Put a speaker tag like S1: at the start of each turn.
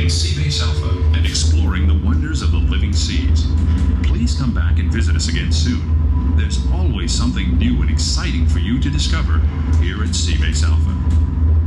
S1: Seabase Alpha
S2: and exploring the wonders of the living seas. Please come back and visit us again soon. There's always something new and exciting for you to discover here at Seabase Alpha.